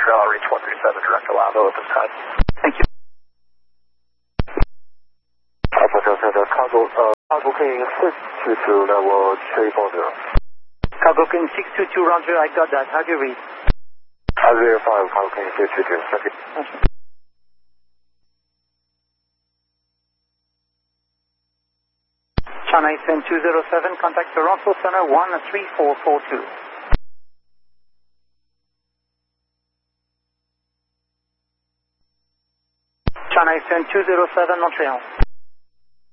Montreal, reach 137, direct to Lavo at this time. Thank you. Alpha Delta, the cargo king 622 level 340. Cargo King 622, roger, I got that. How do you read? I verify Cargo King 622, thank you. China Eastern 207, contact Toronto Center 13442. China Eastern 207, Montreal.